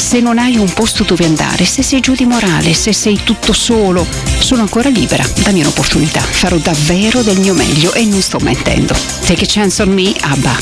se non hai un posto dove andare, se sei giù di morale, se sei tutto solo, sono ancora libera, dammi un'opportunità, farò davvero del mio meglio e non sto mentendo. Take a chance on me, ABBA.